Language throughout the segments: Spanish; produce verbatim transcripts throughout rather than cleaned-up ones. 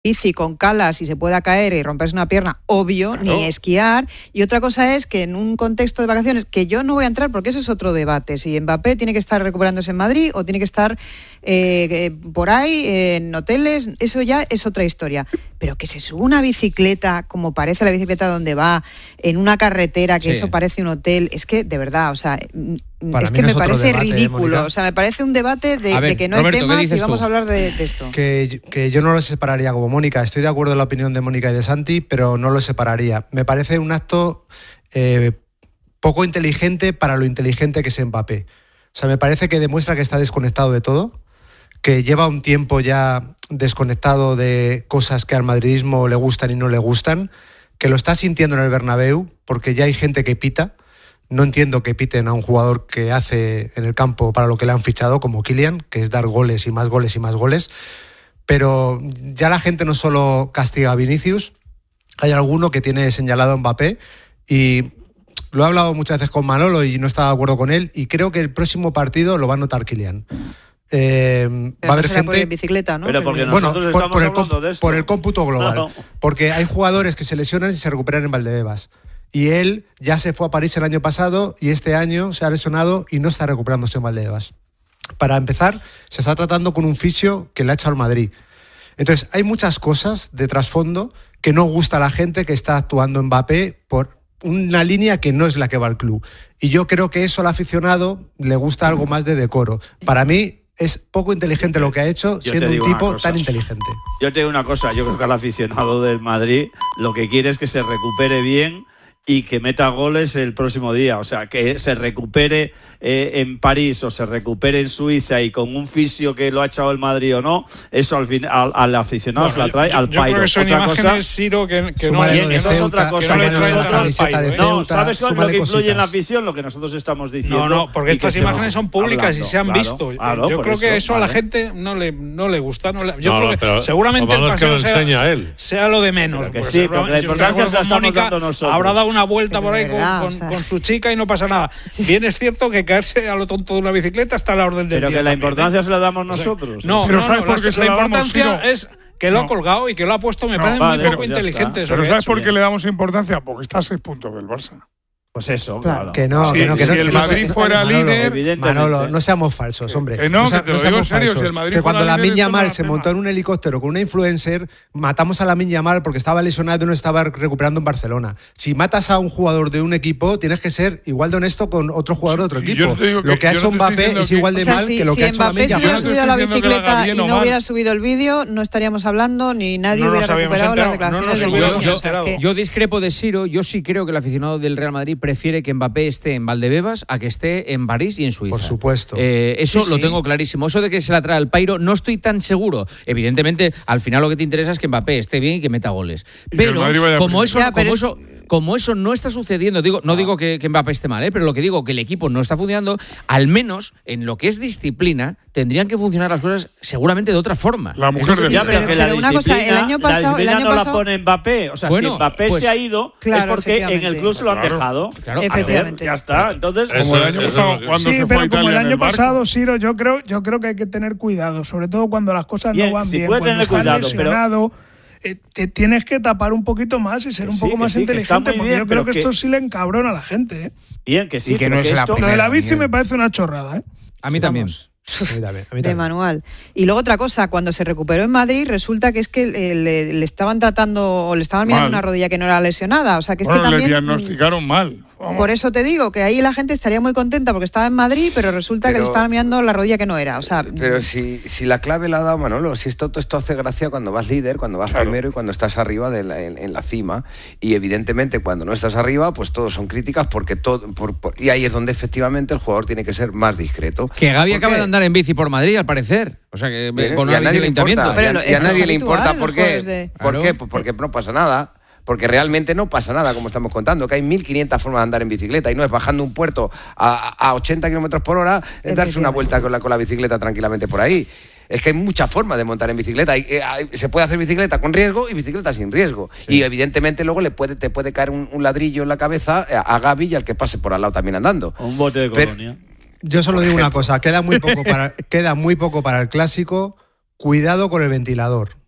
bici con calas y se pueda caer y romperse una pierna, obvio, claro. Ni esquiar. Y otra cosa es que en un contexto de vacaciones, que yo no voy a entrar porque eso es otro debate, si Mbappé tiene que estar recuperándose en Madrid o tiene que estar eh, eh, por ahí, eh, en hoteles, eso ya es otra historia. Pero que se suba una bicicleta, como parece la bicicleta donde va, en una carretera, que sí. Eso parece un hotel, es que, de verdad, o sea... Para es que no me es parece debate, ridículo, ¿eh, o sea, me parece un debate de, ver, de que no Roberto, hay temas y vamos tú? a hablar de, de esto. Que, que yo no lo separaría como Mónica, estoy de acuerdo en la opinión de Mónica y de Santi, pero no lo separaría. Me parece un acto eh, poco inteligente para lo inteligente que es Mbappé. O sea, me parece que demuestra que está desconectado de todo, que lleva un tiempo ya desconectado de cosas que al madridismo le gustan y no le gustan, que lo está sintiendo en el Bernabéu, porque ya hay gente que pita. No entiendo que piten a un jugador que hace en el campo para lo que le han fichado, como Kylian, que es dar goles y más goles y más goles. Pero ya la gente no solo castiga a Vinicius, hay alguno que tiene señalado a Mbappé y lo he hablado muchas veces con Manolo y no estaba de acuerdo con él y creo que el próximo partido lo va a notar Kylian. Eh, va a haber no gente por bicicleta, ¿no? Pero porque bueno, nosotros por, estamos por, el, hablando de esto. por el cómputo global. Claro. Porque hay jugadores que se lesionan y se recuperan en Valdebebas. Y él ya se fue a París el año pasado y este año se ha lesionado y no está recuperándose en Valdebebas. Para empezar, se está tratando con un fisio que le ha echado al Madrid. Entonces, hay muchas cosas de trasfondo que no gusta a la gente que está actuando Mbappé por una línea que no es la que va al club. Y yo creo que eso al aficionado le gusta algo más de decoro. Para mí es poco inteligente lo que ha hecho, yo siendo un tipo tan inteligente. Yo te digo una cosa, yo creo que al aficionado del Madrid lo que quiere es que se recupere bien y que meta goles el próximo día, o sea, que se recupere eh, en París o se recupere en Suiza y con un fisio que lo ha echado el Madrid o no, eso al fin al, al aficionado bueno, se la trae yo, al yo pairo. Creo que son otra imágenes, cosa, Ciro, que, que no hay. Eso es otra cosa. Que no, nosotros, pairo, ¿eh? No, ¿sabes cuál es lo que influye cositas. en la afición? Lo que nosotros estamos diciendo. No, no, porque estas imágenes son públicas hablando, y se han claro, visto. Claro, yo creo eso, que eso vale. a la gente no le, no le gusta. No le, yo no, creo no, que pero seguramente el paseo que lo enseña sea, él. sea lo de menos. Que sí, pero la importancia se la estamos dando nosotros. Habrá dado una vuelta por ahí verdad, con, o sea. con, con su chica y no pasa nada. Sí. Bien es cierto que caerse a lo tonto de una bicicleta está a la orden del pero día. que la también, importancia ¿eh? se la damos o sea, nosotros. No, pero no, ¿sabes no, por qué la, se la la damos, importancia Ciro? es que lo no. ha colgado y que lo ha puesto. Me no, parece vale, muy pero poco ya inteligente. está. Eso Pero que ¿sabes ha por hecho, qué le damos importancia? Porque está a seis puntos del Barça. Pues eso, claro. claro. Que no, si, que no, que si no. el que Madrid no, fuera Manolo, líder... Manolo, no seamos falsos, hombre. Que no, no, que te lo digo en serio, si el Madrid que cuando fuera Lamine líder, Yamal esto se no era montó en un helicóptero con una influencer, matamos a Lamine Yamal porque estaba lesionado y no estaba recuperando en Barcelona. Si matas a un jugador de un equipo, tienes que ser igual de honesto con otro jugador de otro Sí, equipo. que, lo que ha hecho no Mbappé es igual de o sea, mal si, que lo si que ha hecho Mbappé Lamine se hubiera Yamal. subido a la diciendo que lo haga bicicleta bien y o no mal. hubiera subido el vídeo, no estaríamos hablando ni nadie No hubiera nos habíamos recuperado las enterado, no declaraciones nos del hubiéramos Madrid. yo, O sea, enterado. que- yo discrepo de Ciro, yo sí creo que el aficionado del Real Madrid prefiere que Mbappé esté en Valdebebas a que esté en París y en Suiza. Por supuesto. Eh, eso Sí, lo sí. tengo clarísimo. Eso de que se la trae al pairo, no estoy tan seguro. Evidentemente, al final lo que te interesa es que Mbappé esté bien y que meta goles. Y que el Pero Madrid vaya como primero. eso, Ya, pero como es- eso como eso no está sucediendo, digo, no digo que, que Mbappé esté mal, ¿eh? Pero lo que digo que el equipo no está funcionando, al menos en lo que es disciplina, tendrían que funcionar las cosas seguramente de otra forma. La mujer Eso de sí, Ya, pero Pero- que la pero una cosa, disciplina, el año pasado- la disciplina el año no pasado- la pone Mbappé. O sea, Bueno, si Mbappé pues- se ha ido, Claro, es porque en el efectivamente. club se lo han Claro. dejado. Claro, Hacer, efectivamente. ya está. Entonces, Como Eso- el año eso- pasado, eso- cuando Sí, se fue a pero Italia como el en año barco. pasado, Ciro, yo creo, yo creo que hay que tener cuidado, sobre todo cuando las cosas Bien, no van sí bien, puede cuando tener estás cuidado, pero- lesionado, eh, te tienes que tapar un poquito más y ser Que un sí, poco que más sí, que está inteligente, muy porque bien, yo creo pero que, que- esto sí le encabrona a la gente. ¿eh? bien, que sí. Y que pero no es la esto- Lo de Primera, la bici Miguel. me parece una chorrada, ¿eh? A mí también. A mí también, a mí de también. manual. Y luego otra cosa, cuando se recuperó en Madrid, resulta que es que eh, le, le estaban tratando o le estaban mirando Mal. una rodilla que no era lesionada. O sea, que es Bueno, que le también. diagnosticaron mal. Vamos. Por eso te digo que ahí la gente estaría muy contenta porque estaba en Madrid, pero resulta que Pero- le estaban mirando la rodilla que no era. O sea, Pero si, si la clave la ha dado Manolo, si esto, esto hace gracia cuando vas líder, cuando vas Claro. primero y cuando estás arriba de la- en, en la cima. Y evidentemente cuando no estás arriba, pues todos son críticas porque todo, por- por- y ahí es donde efectivamente el jugador tiene que ser más discreto. Que Gaby ¿Por acaba qué? de andar en bici por Madrid, al parecer. O sea, que Bien, con y una a bici nadie del le ayuntamiento. importa, y a- Pero y a esto nadie es le habitual, importa los por qué. jugadores de- ¿Por Claro. qué? Pues porque no pasa nada. Porque realmente no pasa nada, como estamos contando, que hay mil quinientas formas de andar en bicicleta y no es bajando un puerto a, a ochenta kilómetros por hora, es darse una vuelta con la, con la bicicleta tranquilamente por ahí. Es que hay muchas formas de montar en bicicleta. Hay- eh, hay- se puede hacer bicicleta con riesgo y bicicleta sin riesgo. Y evidentemente luego le puede, te puede caer un, un ladrillo en la cabeza a, a Gaby y al que pase por al lado también andando. Un bote de Pero- colonia. Yo solo digo una cosa, queda muy poco para, queda muy poco para el clásico. Cuidado con el ventilador.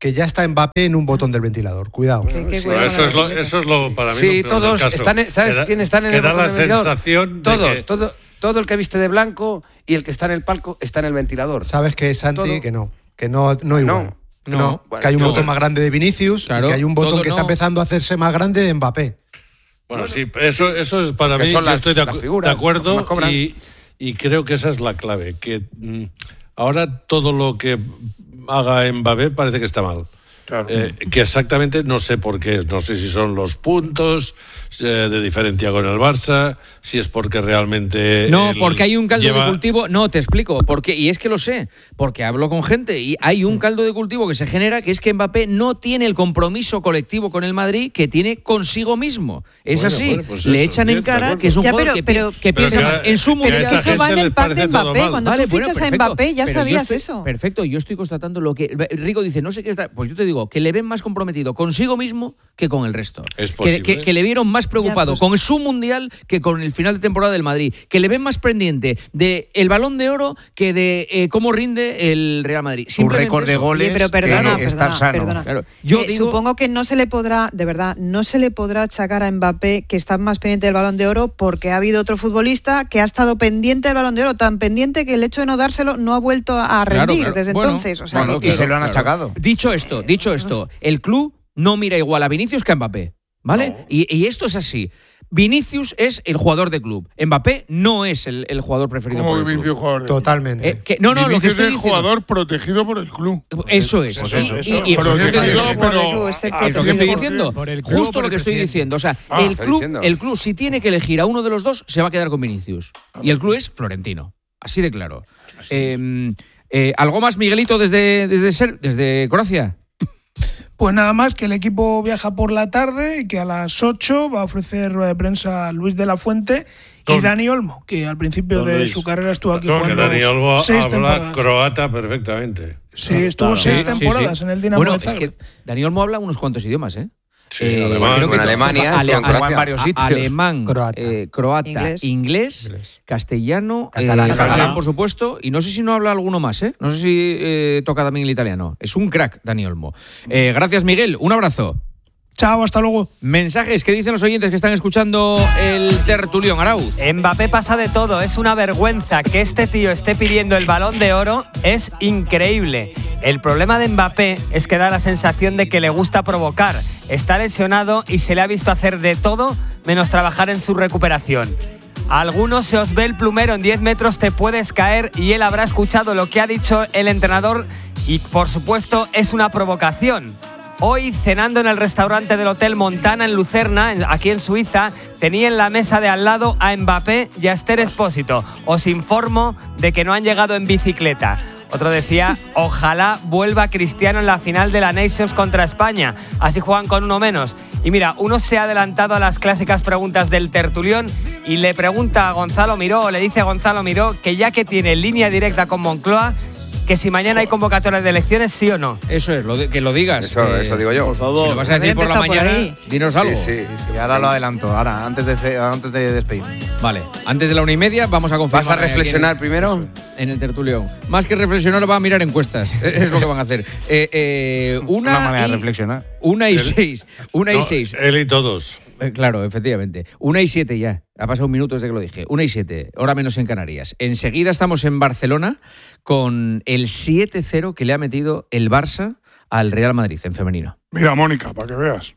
que ya está Mbappé en un botón del ventilador. Cuidado. Qué- qué Eso, bueno, eso es lo, Miguel. eso es lo para mí. Sí, lo peor del todos caso. están, en- ¿sabes Que da- quién están en que el da botón la del ventilador? sensación de Todos, que- todo, todo el que viste de blanco y el que está en el palco está en el ventilador. Sabes que Santi, Todo- que no, que no, no igual. Que no. no, Bueno, que hay un no. botón más grande de Vinicius Claro, y que hay un botón todo que está no. empezando a hacerse más grande de Mbappé. Bueno, sí, eso, eso es para Que mí, son yo las- estoy de, las acu- figuras, de acuerdo los que más cobran. y, y creo que esa es la clave, que mm, ahora todo lo que haga Mbappé parece que está mal. Claro. Eh, que exactamente no sé por qué, no sé si son los puntos eh, de diferencia con el Barça, si es porque realmente... No, él porque hay un caldo lleva- de cultivo. No, te explico. Porque, y es que lo sé, porque hablo con gente y hay un caldo de cultivo que se genera, que es que Mbappé no tiene el compromiso colectivo con el Madrid que tiene consigo mismo. Es Bueno, así. bueno, pues Le eso, echan bien, en de cara acuerdo. que es un Ya, jugador pero- que, pero- pi- que pero piensa que más a- en su que a Pero mundial. es que esa eso va en gente el les pack de parece todo Mbappé. mal. Cuando Vale, tú bueno, fichas a perfecto. Mbappé ya Pero yo sabías estoy- eso. Perfecto, yo estoy constatando lo que... Rico dice, no sé qué está... Pues yo te digo, que le ven más comprometido consigo mismo que con el resto. Es que, posible. que- que le vieron más preocupado Ya, pues. con su mundial que con el final de temporada del Madrid. Que le ven más pendiente del el Balón de Oro que de eh, cómo rinde el Real Madrid. Un Simplemente récord de eso. goles. Oye, pero perdona, que estar perdona, sano. perdona. Claro. Yo Eh, digo- Supongo que no se le podrá, de verdad, no se le podrá achacar a Mbappé que está más pendiente del Balón de Oro porque ha habido otro futbolista que ha estado pendiente del Balón de Oro, tan pendiente que el hecho de no dárselo no ha vuelto a Claro, rendir claro. desde Bueno, entonces. O sea, bueno, que- Y se lo han claro. achacado. Dicho esto, dicho esto, el club no mira igual a Vinicius que a Mbappé, ¿vale? No. Y, y esto es así. Vinicius es el jugador de club. Mbappé no es el, el jugador preferido ¿Cómo por el que Vinicius club. jugador de Totalmente. Eh, que- no, no, lo que Vinicius estoy es diciendo. jugador protegido por el club. Eso es. Pues Y- eso, y- eso. y- y- Protegido, es lo que estoy- Por el pero club, es el al es lo que estoy cien por cien. diciendo. Por el club, Justo por lo el que estoy presidente. diciendo. O sea, Ah, el está club, diciendo. el club, si tiene que elegir a uno de los dos, se va a quedar con Vinicius. Y el club es Florentino. Así de claro. Eh, eh, ¿Algo más, Miguelito, desde, desde, Ser- desde Croacia? Pues nada más, que el equipo viaja por la tarde y que a las ocho va a ofrecer rueda de prensa Luis de la Fuente y Don- Dani Olmo, que al principio Don de Luis. su carrera estuvo aquí No, que jugando Dani Olmo seis habla temporadas. croata perfectamente. Sí, estuvo Claro. seis Sí, sí, temporadas sí. en el Dinamo Bueno, de es Zagreb. que Dani Olmo habla unos cuantos idiomas, ¿eh? Sí, Eh, además, creo que en Alemania, toca estuvo en ale- Croacia. en varios A- sitios. Alemán, Croata. eh, croata, Inglés. inglés, Inglés. castellano, Catalán. eh, catalán, Catalán. por supuesto, y no sé si no habla alguno más, ¿eh? No sé si eh, toca también el italiano. Es un crack, Dani Olmo. Eh, gracias, Miguel. Un abrazo. Chao, hasta luego. Mensajes que dicen los oyentes que están escuchando el tertulión. Arauz. Mbappé pasa de todo, es una vergüenza que este tío esté pidiendo el Balón de Oro, es increíble. El problema de Mbappé es que da la sensación de que le gusta provocar. Está lesionado y se le ha visto hacer de todo menos trabajar en su recuperación. A algunos se os ve el plumero, en diez metros te puedes caer y él habrá escuchado lo que ha dicho el entrenador y por supuesto es una provocación. Hoy, cenando en el restaurante del Hotel Montana en Lucerna, en- aquí en Suiza, tenía en la mesa de al lado a Mbappé y a Esther Expósito. Os informo de que no han llegado en bicicleta. Otro decía, ojalá vuelva Cristiano en la final de la Nations contra España. Así juegan con uno menos. Y mira, uno se ha adelantado a las clásicas preguntas del tertulión y le pregunta a Gonzalo Miró, o le dice a Gonzalo Miró, que ya que tiene línea directa con Moncloa, que si mañana hay convocatoria de elecciones, sí o no. Eso es, lo de- que lo digas. Eso, Eh, eso digo yo. Por Si favor. lo vas a decir por la Habría empezado por mañana, ahí. dinos algo. Sí, sí. Y ahora lo adelanto, ahora, antes de, ce- antes de despedir. Vale, antes de la una y media vamos a confirmar. ¿Vas a aquí reflexionar primero? En, en el tertulión. Más que reflexionar, va a mirar encuestas. Es lo que van a hacer. Eh, eh, una, Una manera y, de reflexionar. Una y Él- seis. Una y No, seis. Él y todos. Eh, Claro, efectivamente. Una y siete ya. Ha pasado un minuto desde que lo dije. Una y siete, hora menos en Canarias. Enseguida estamos en Barcelona con el siete cero que le ha metido el Barça al Real Madrid en femenino. Mira, Mónica, para que veas.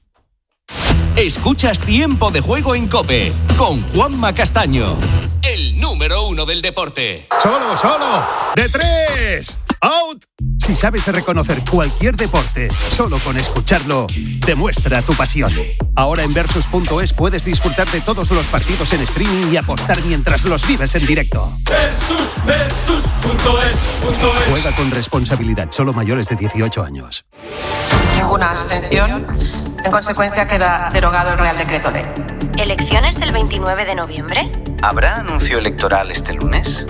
Escuchas Tiempo de Juego en COPE con Juanma Castaño, el número uno del deporte. Solo, solo. De tres. Out. Si sabes reconocer cualquier deporte, solo con escucharlo, demuestra tu pasión. Ahora en Versus punto es puedes disfrutar de todos los partidos en streaming y apostar mientras los vives en directo. Versus, versus punto es, punto es. Juega con responsabilidad, solo mayores de dieciocho años. Ninguna abstención. En consecuencia, queda derogado el Real Decreto Ley. ¿Elecciones el veintinueve de noviembre? ¿Habrá anuncio electoral este lunes?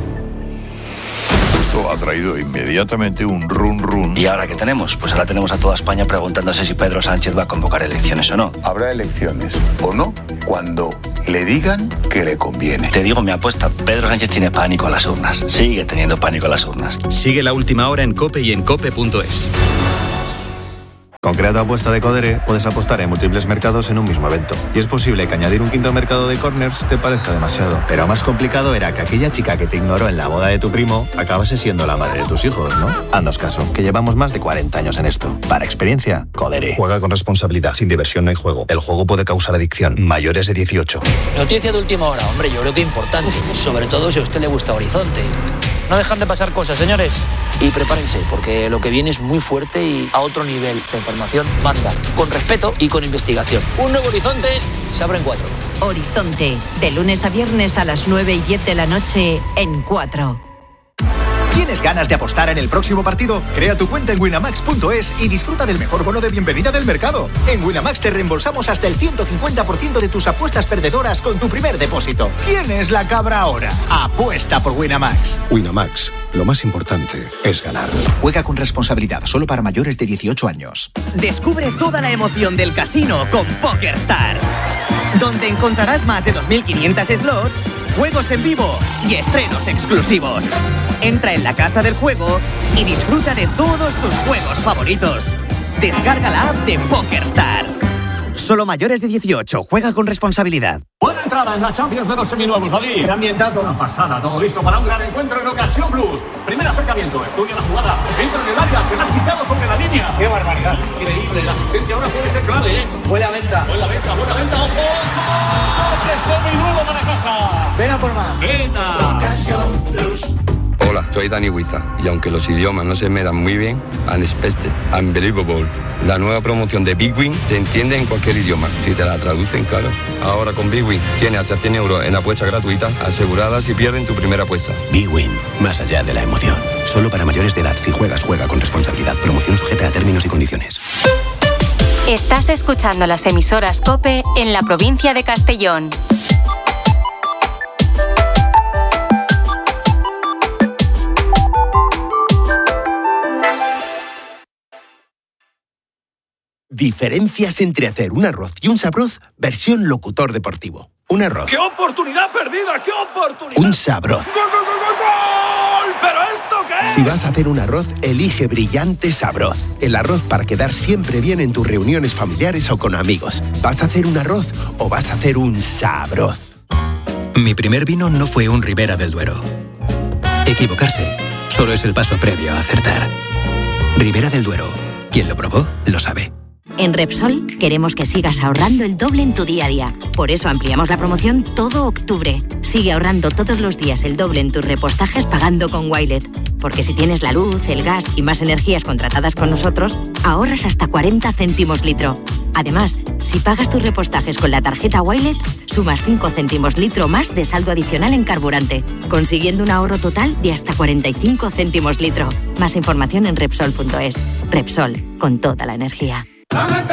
Esto ha traído inmediatamente un run run. ¿Y ahora qué tenemos? Pues ahora tenemos a toda España preguntándose si Pedro Sánchez va a convocar elecciones o no. Habrá elecciones o no cuando le digan que le conviene. Te digo mi apuesta, Pedro Sánchez tiene pánico a las urnas. Sigue teniendo pánico a las urnas. Sigue la última hora en COPE y en cope punto es. Con Crea tu apuesta de Codere puedes apostar en múltiples mercados en un mismo evento. Y es posible que añadir un quinto mercado de corners te parezca demasiado. Pero más complicado era que aquella chica que te ignoró en la boda de tu primo acabase siendo la madre de tus hijos, ¿no? Haznos caso, que llevamos más de cuarenta años en esto. Para experiencia, Codere. Juega con responsabilidad. Sin diversión no hay juego. El juego puede causar adicción. Mayores de dieciocho. Noticia de última hora, hombre, yo creo que importante. Sobre todo si a usted le gusta Horizonte. No dejan de pasar cosas, señores. Y prepárense, porque lo que viene es muy fuerte y a otro nivel. La información manda, con respeto y con investigación. Un nuevo Horizonte se abre en cuatro. Horizonte, de lunes a viernes a las nueve y diez de la noche en cuatro. ¿Tienes ganas de apostar en el próximo partido? Crea tu cuenta en winamax punto es y disfruta del mejor bono de bienvenida del mercado. En Winamax te reembolsamos hasta el ciento cincuenta por ciento de tus apuestas perdedoras con tu primer depósito. ¿Quién es la cabra ahora? Apuesta por Winamax. Winamax, lo más importante es ganar. Juega con responsabilidad, solo para mayores de dieciocho años. Descubre toda la emoción del casino con PokerStars, donde encontrarás más de dos mil quinientos slots, juegos en vivo y estrenos exclusivos. Entra en la casa del juego y disfruta de todos tus juegos favoritos. Descarga la app de PokerStars. Solo mayores de dieciocho. Juega con responsabilidad. Buena entrada en la Champions de los seminuevos, David. Qué ambientazo. Una pasada, todo listo para un gran encuentro en Ocasión Plus. Primer acercamiento, estudia la jugada. Entra en el área, se la ha quitado sobre la línea. Qué barbaridad. Increíble, la asistencia ahora puede ser clave, ¿eh? Buena venta. Buena venta, buena venta, ojo. Noche seminuevo para casa. Ven a por más. Venta. Ocasión Plus. Hola, soy Dani Huiza y aunque los idiomas no se me dan muy bien, Unexpected, Unbelievable, la nueva promoción de Big Win te entiende en cualquier idioma, si te la traducen, claro. Ahora con Big Win tienes hasta cien euros en apuestas gratuitas aseguradas si pierden tu primera apuesta. Big Win, más allá de la emoción. Solo para mayores de edad. Si juegas, juega con responsabilidad. Promoción sujeta a términos y condiciones. Estás escuchando las emisoras COPE en la provincia de Castellón. Diferencias entre hacer un arroz y un sabroz, versión locutor deportivo. Un arroz. ¡Qué oportunidad perdida! ¡Qué oportunidad! Un sabroz. ¡Gol, gol, gol, gol, gol! ¿Pero esto qué es? Si vas a hacer un arroz, elige Brillante Sabroz. El arroz para quedar siempre bien en tus reuniones familiares o con amigos. ¿Vas a hacer un arroz o vas a hacer un sabroz? Mi primer vino no fue un Ribera del Duero. Equivocarse solo es el paso previo a acertar. Ribera del Duero. Quien lo probó, lo sabe. En Repsol queremos que sigas ahorrando el doble en tu día a día. Por eso ampliamos la promoción todo octubre. Sigue ahorrando todos los días el doble en tus repostajes pagando con Wilet. Porque si tienes la luz, el gas y más energías contratadas con nosotros, ahorras hasta cuarenta céntimos litro. Además, si pagas tus repostajes con la tarjeta Wilet, sumas cinco céntimos litro más de saldo adicional en carburante, consiguiendo un ahorro total de hasta cuarenta y cinco céntimos litro. Más información en Repsol punto es. Repsol, con toda la energía.